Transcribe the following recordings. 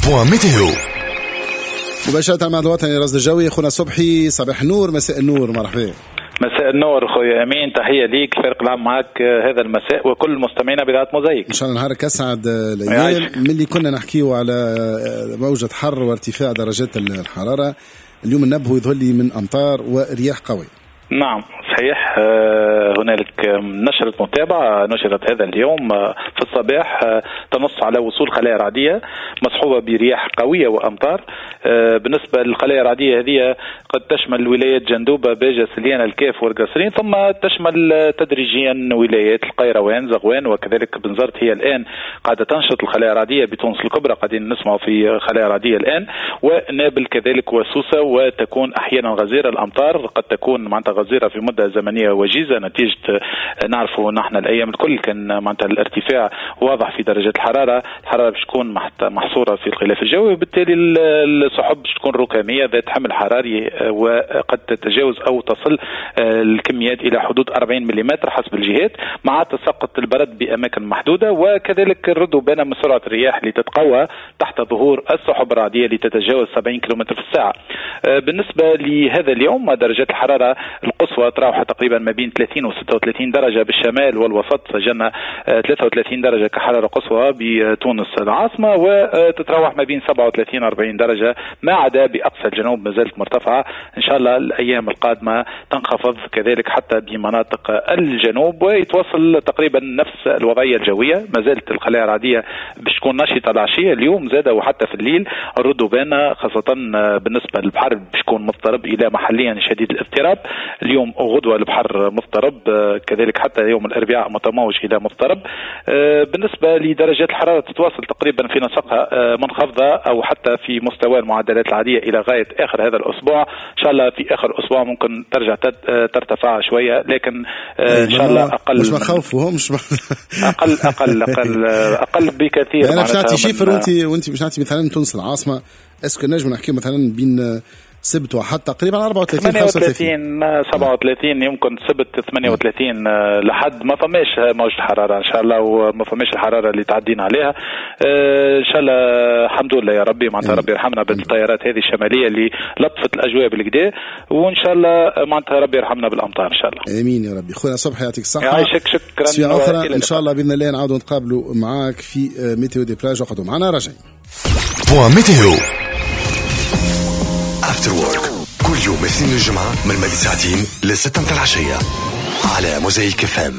بوان ميتيو. مباشرة مع الوطني رصد الجوي أخونا صبحي. صباح النور، مساء النور، مرحبا. مساء النور خويا امين، تحيه ليك، فرق العام معك هذا المساء وكل مستمعينا بإذاعة موزايك. ان شاء الله نهارك اسعد الايام. ملي كنا نحكيو على موجة حر وارتفاع درجات الحرارة، اليوم النبه يظهر لي من امطار ورياح قوية. نعم صحيح، هنالك نشرة متابعة نشرت هذا اليوم في الصباح تنص على وصول خلايا رعدية مصحوبة برياح قوية وأمطار. بالنسبة للخلايا الرعدية هذه قد تشمل ولايات جندوبة، باجة، سليانة، الكاف والقصرين، ثم تشمل تدريجيا ولايات القيروان، زغوان، وكذلك بنزرت. هي الآن قاعدة تنشط الخلايا الرعدية بتونس الكبرى، قاعدين نسمعوا في خلايا رعدية الآن، ونابل كذلك وسوسة، وتكون أحيانا غزيرة الأمطار، قد تكون معناتها غزيرة في مدة زمنية وجيزة نتيجة نعرفوا نحن الأيام الكل كان معناتها الارتفاع واضح في درجة الحرارة باش تكون محصورة في الغلاف الجوي، وبالتالي السحب باش تكون ركامية ذات حمل حراري، وقد تتجاوز أو تصل الكميات إلى حدود 40 ملم حسب الجهات، مع تساقط البرد بأماكن محدودة، وكذلك الردوبانة من سرعة الرياح اللي تتقوى تحت ظهور السحب الرعدية اللي تتجاوز 70 كم في الساعة. بالنسبة لهذا اليوم درجات الحرارة القصوى تراوح تقريبا ما بين 30 و 36 درجة بالشمال والوسط، سجلنا 33 درجة كحرارة قصوى بتونس العاصمة، وتتراوح ما بين 37 و 40 درجة، ما عدا بأقصى الجنوب ما زالت مرتفعة. إن شاء الله الأيام القادمة تنخفض كذلك حتى بمناطق الجنوب، ويتوصل تقريبا نفس الوضعية الجوية. ما زالت الخلايا الرعدية باش تكون نشطة العشية اليوم زادة، وحتى في الليل الردوبانة خاصة بالنسبة للبحر باش تكون مضطرب إلى محليا شديد الاضطراب. اليوم غدوة البحر مضطرب، كذلك حتى يوم الأربعاء متموج إلى مضطرب. بالنسبة لدرجات الحرارة تتواصل تقريبا في نسقها منخفضة أو حتى في مستوى المعدلات العادية إلى غاية آخر هذا الأسبوع. إن شاء الله في آخر الأسبوع ممكن ترجع ترتفع شوية، لكن إن شاء الله أقل. مش مخوفهم، مش أقل بكثير. أنا مش نعطي شيفر وأنت مش نعطي مثلا تونس العاصمة. اسكو نجم نحكي مثلا بين سبت وحد تقريبا 34 38 37 يمكن سبت 38 لحد ما فماش موجة حرارة إن شاء الله، وما فماش الحرارة اللي تعدينا عليها إن شاء الله. الحمد لله يا ربي، معناتها ربي يرحمنا بالتيارات هذه الشمالية اللي لطفت الأجواء بالكدا، وإن شاء الله معناتها ربي يرحمنا بالأمطار إن شاء الله. آمين يا ربي. خويا صبحي يعطيك الصحة. يعيشك، شكرا. أخرى إن شاء الله بإذن الله نعاودوا نتقابلوا معاك في ميتيو دي بلاج. وقعدوا معنا راجعين. بوان ميتيو افتر وورك كل يوم اثنين الجمعة من مدة ساعتين ل6 متاع العشية على موزايك FM.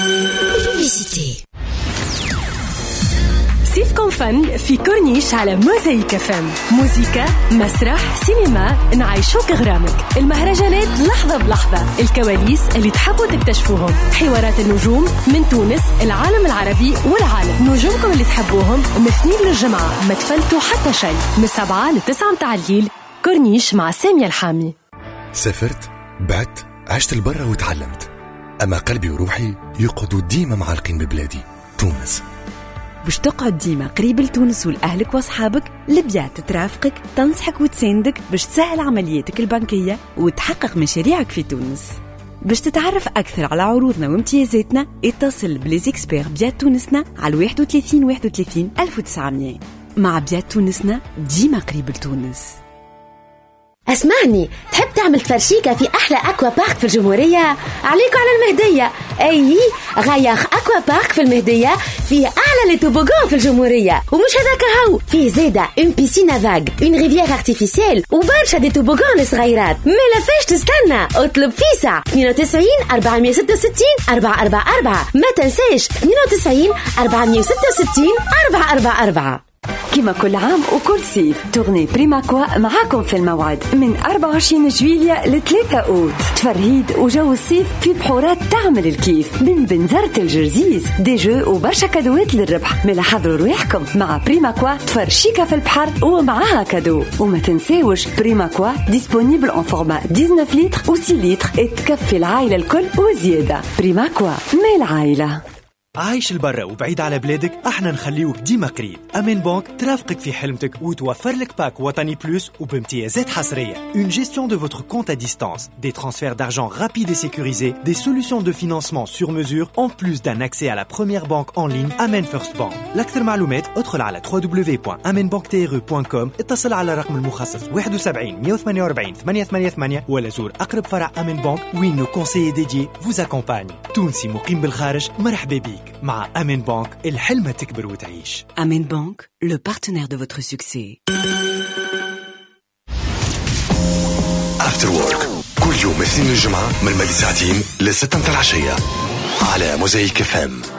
صيفكم فن في كورنيش على موزايك FM. موسيقى، مسرح، سينما، نعيشوك غرامك، المهرجانات لحظة بلحظة، الكواليس اللي تحبوا تكتشفوهم، حوارات النجوم من تونس، العالم العربي والعالم، نجومكم اللي تحبوهم من اثنين للجمعة، ما تفلتوا حتى شيء، من 7 ل9 متاع الليل. كورنيش مع سامية الحامي. سافرت، بعت، عشت البرة وتعلمت، أما قلبي وروحي يقعدوا ديما معلقين ببلادي تونس. باش تقعد ديما قريب لتونس ولأهلك وأصحابك، لبيات ترافقك، تنصحك وتساندك باش تسهل عملياتك البنكية وتحقق مشاريعك في تونس. باش تتعرف أكثر على عروضنا وامتيازاتنا، اتصل بليزيكسبير بيات تونسنا على 31 31 1900. مع بيات تونسنا ديما قريب لتونس. اسمعني، تحب تعمل تفرشيكة في أحلى أكوا بارك في الجمهورية؟ عليكم على المهدية. أي غياخ أكوا بارك في المهدية فيه أعلى لتوبوغان في الجمهورية، ومش هذاك هو، فيه زيادة اون بيسين فاغ، اون ريفيير ارتيفيسيال، وبرشا دي توبوغان صغيرات. ما فاش تستنى، اطلب فيسع 92 466 444. ما تنساش 92 466 444. كما كل عام وكل صيف تغني بريماكوا معاكم في الموعد من 24 جويلية ل 3 أوت. تفرهيد وجو الصيف في بحورات تعمل الكيف، من بنزرة الجرزيز، دي جو وبرشا كادوات للربح. ملا حضروا رواحكم مع بريماكوا، تفرشيكا في البحر ومعاها كادو. وما تنساوش بريماكوا ديسپونيبل ان فورما 19 لتر و 6 لتر، تكفي العائلة الكل وزيادة. بريماكوا مال العائلة. عايش البرة وبعيد على بلادك، احنا نخليوك ديما قريب. أمان بانك ترافقك في حلمتك وتوفر لك باك وطني بلوس وبامتيازات حصرية. Une gestion de votre compte à distance, des transferts d'argent rapides et sécurisés, des solutions de financement sur mesure, en plus d'un accès à la première banque en ligne Amen First Bank. لأكثر معلومات ادخل على www.amenbanktre.com، اتصل على الرقم المخصص 71 148 888 ولا زور أقرب فرع أمان بانك وين nos conseillers dédiés vous accompagnent. تونسي مقيم بالخارج مرحبا بيك. مع أمان بانك الحلم تكبر وتعيش. أمان بانك, le partenaire de votre succès. After Work كل يوم اثنين الجمعة من 2 ساعتين ل6 العشية على موزايك FM.